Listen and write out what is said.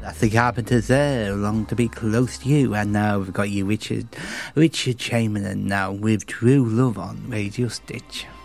That's the Carpenters there, Long to Be Close to You. And now we've got you, Richard Chamberlain, now with True Love on Radio Stitch.